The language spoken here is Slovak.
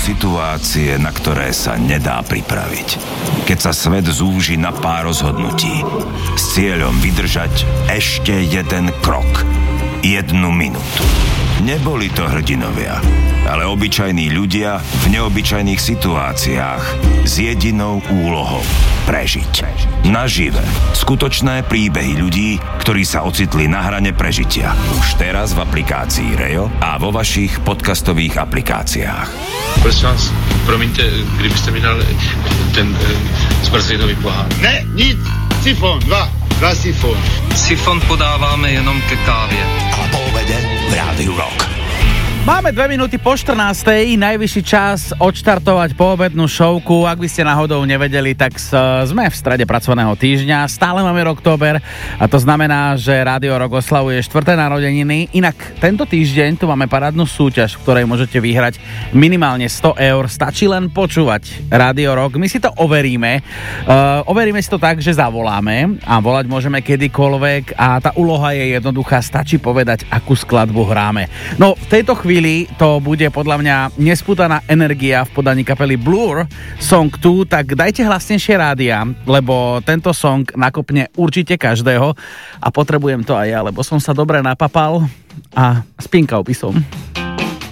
situácie, na ktoré sa nedá pripraviť. Keď sa svet zúži na pár rozhodnutí s cieľom vydržať ešte jeden krok, 1 minútu. Neboli to hrdinovia, ale obyčajní ľudia v neobyčajných situáciách s jedinou úlohou prežiť. Nažive. Skutočné príbehy ľudí, ktorí sa ocitli na hrane prežitia. Už teraz v aplikácii Rejo a vo vašich podcastových aplikáciách. Prosím vás, promiňte, kdybyste mi dal ten zmrzlinový pohár. Ne, nic, sifón, dva sifón. Sifón podáváme jenom ke kávě. A po obede v Rádiu Rock. Máme 2 minúty po 14. Najvyšší čas odštartovať poobednú šovku. Ak by ste náhodou nevedeli, tak sme v strede pracovného týždňa. Stále máme október a to znamená, že Rádio Rock oslavuje 4. narodeniny. Inak tento týždeň tu máme parádnu súťaž, v ktorej môžete vyhrať minimálne 100 eur. Stačí len počúvať Rádio Rock. My si to overíme. Overíme si to tak, že zavoláme a volať môžeme kedykoľvek a tá úloha je jednoduchá. Stačí povedať, akú skladbu hráme. No v tejto chvíli to bude podľa mňa nespútaná energia v podaní kapely Blur, Song 2, tak dajte hlasnejšie rádia, lebo tento song nakopne určite každého a potrebujem to aj ja, lebo som sa dobre napapal a spinkal by som.